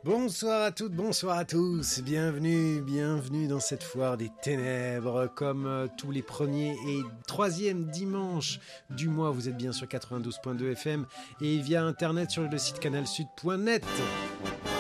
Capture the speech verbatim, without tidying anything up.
Bonsoir à toutes, bonsoir à tous, bienvenue, bienvenue dans cette foire des ténèbres, comme euh, tous les premiers et troisièmes dimanches du mois. Vous êtes bien sur quatre-vingt-douze point deux F M et via internet sur le site canal sud point net.